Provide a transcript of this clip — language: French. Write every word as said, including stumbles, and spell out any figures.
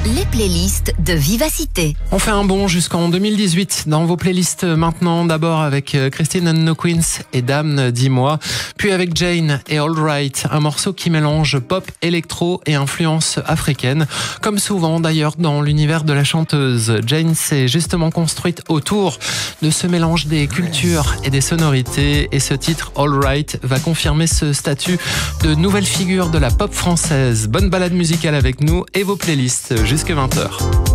Les playlists de Vivacité. On fait un bond jusqu'en deux mille dix-huit dans vos playlists maintenant. D'abord avec Christine and the Queens et Damn, dis-moi. Puis avec Jane et All Right, un morceau qui mélange pop, électro et influence africaine. Comme souvent d'ailleurs dans l'univers de la chanteuse, Jane s'est justement construite autour de ce mélange des cultures et des sonorités. Et ce titre, All Right, va confirmer ce statut de nouvelle figure de la pop française. Bonne balade musicale avec nous et vos playlists jusqu'à vingt heures.